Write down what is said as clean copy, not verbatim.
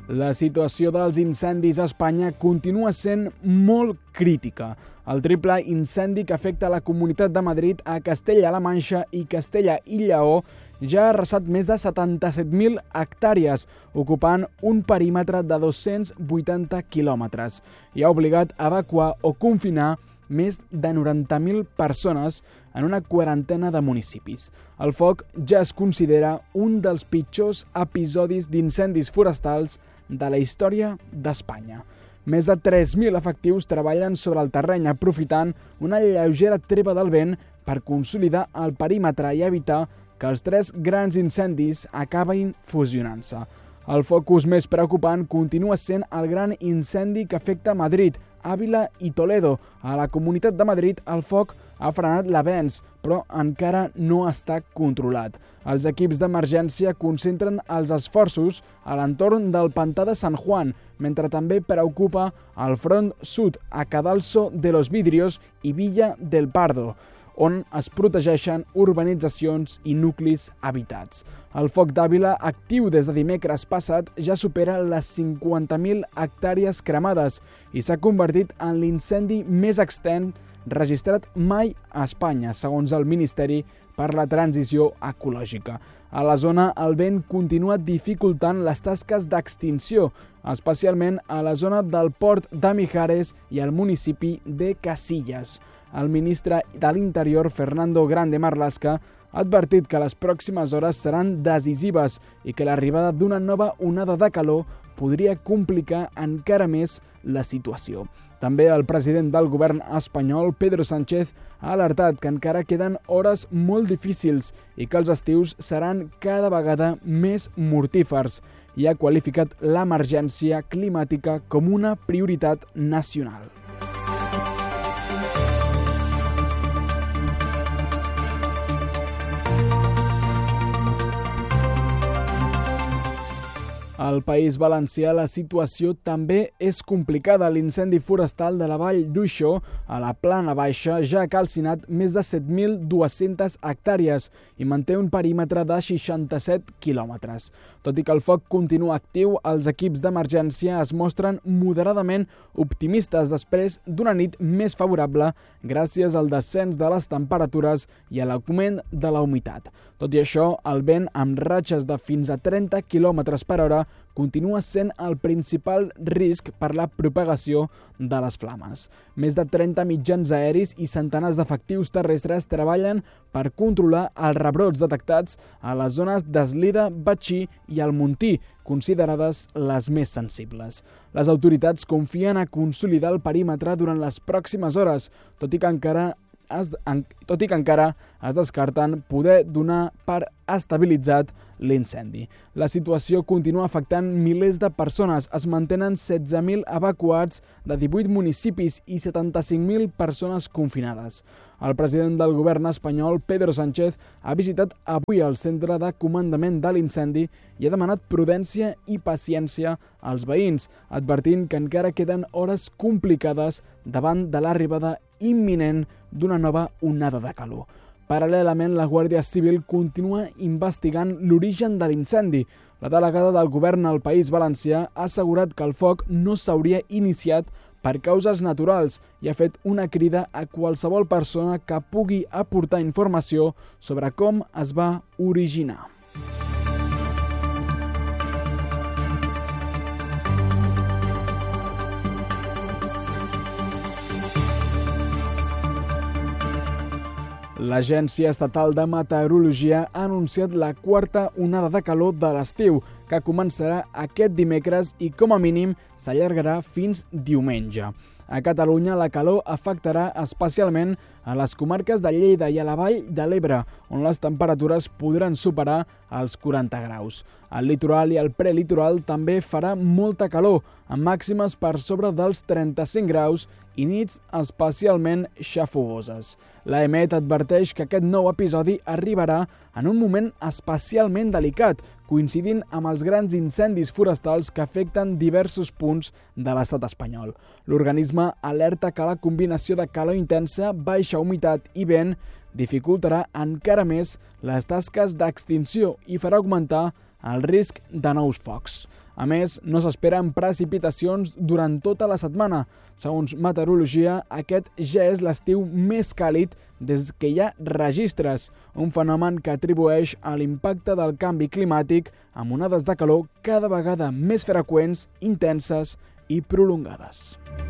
La situació dels incendis a Espanya continua sent molt crítica. El triple incendi que afecta la Comunitat de Madrid, a Castella-La Manxa i Castella i Lleó ja ha arrasat més de 77.000 hectàrees, ocupant un perímetre de 280 quilòmetres i ha obligat a evacuar o confinar més de 90.000 persones en una quarantena de municipis. El foc ja es considera un dels pitjors episodis d'incendis forestals de la història d'Espanya. Més de 3.000 efectius treballen sobre el terreny aprofitant una lleugera treva del vent per consolidar el perímetre i evitar que els 3 grans incendis acabin fusionant-se. El focus més preocupant continua sent el gran incendi que afecta Madrid, Àvila i Toledo. A la Comunitat de Madrid el foc ha frenat l'avenç, però encara no està controlat. Els equips d'emergència concentren els esforços a l'entorn del pantà de San Juan, mentre també preocupa el front sud, a Cadalso de los Vidrios i Villa del Pardo, on es protegeixen urbanitzacions i nuclis habitats. El foc d'Àvila, actiu des de dimecres passat, ja supera les 50.000 hectàrees cremades i s'ha convertit en l'incendi més extens registrat mai a Espanya, segons el Ministeri per la Transició Ecològica. A la zona, el vent continua dificultant les tasques d'extinció, especialment a la zona del port de Mijares i al municipi de Casillas. El ministre de l'Interior, Fernando Grande Marlaska, ha advertit que les pròximes hores seran decisives i que l'arribada d'una nova onada de calor podria complicar encara més la situació. També el president del govern espanyol, Pedro Sánchez, ha alertat que encara queden hores molt difícils i que els estius seran cada vegada més mortífers i ha qualificat l'emergència climàtica com una prioritat nacional. Al País Valencià la situació també és complicada. L'incendi forestal de la Vall d'Uixó, a la Plana Baixa, ja ha calcinat més de 7.200 hectàrees i manté un perímetre de 67 quilòmetres. Tot i que el foc continua actiu, els equips d'emergència es mostren moderadament optimistes després d'una nit més favorable gràcies al descens de les temperatures i a l'augment de la humitat. Tot i això, el vent amb ratxes de fins a 30 km per hora continua sent el principal risc per la propagació de les flames. Més de 30 mitjans aeris i centenars d'efectius terrestres treballen per controlar els rebrots detectats a les zones d'Eslida, Betxí i el Montí, considerades les més sensibles. Les autoritats confien a consolidar el perímetre durant les pròximes hores, tot i que encara es descarten poder donar per estabilitzat l'incendi. La situació continua afectant milers de persones. Es mantenen 16.000 evacuats de 18 municipis i 75.000 persones confinades. El president del govern espanyol, Pedro Sánchez, ha visitat avui el centre de comandament de l'incendi i ha demanat prudència i paciència als veïns, advertint que encara queden hores complicades davant de l'arribada imminent d'una nova onada de calor. Paral·lelament, la Guàrdia Civil continua investigant l'origen de l'incendi. La delegada del govern al País Valencià ha assegurat que el foc no s'hauria iniciat per causes naturals i ha fet una crida a qualsevol persona que pugui aportar informació sobre com es va originar. L'Agència Estatal de Meteorologia ha anunciat la quarta onada de calor de l'estiu, que començarà aquest dimecres i com a mínim s'allargarà fins diumenge. A Catalunya la calor afectarà especialment a les comarques de Lleida i a la Vall de l'Ebre, on les temperatures podran superar els 40 graus. Al litoral i al prelitoral també farà molta calor, amb màximes per sobre dels 35 graus i nits especialment xafogoses. L'EMET adverteix que aquest nou episodi arribarà en un moment especialment delicat, coincidint amb els grans incendis forestals que afecten diversos punts de l'estat espanyol. L'organisme alerta que la combinació de calor intensa, baixa humitat i vent dificultarà encara més les tasques d'extinció i farà augmentar el risc de nous focs. A més, no s'esperen precipitacions durant tota la setmana. Segons meteorologia, aquest ja és l'estiu més càlid des que hi ha registres, un fenomen que atribueix a l'impacte del canvi climàtic amb onades de calor cada vegada més freqüents, intenses i prolongades.